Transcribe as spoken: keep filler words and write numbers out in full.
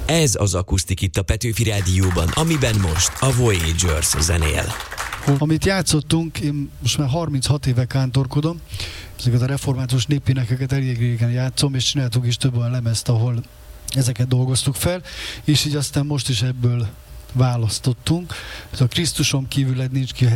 Ez az Akusztik itt a Petőfi Rádióban, amiben most a Voyagers zenél. Amit játszottunk, én most már harminchat éve kántorkodom, ezeket a református népénekeket elég régen játszom, és csináltuk is több olyan lemezt, ahol ezeket dolgoztuk fel, és így aztán most is ebből választottunk. Ez a Krisztuson kívül egy nincs ki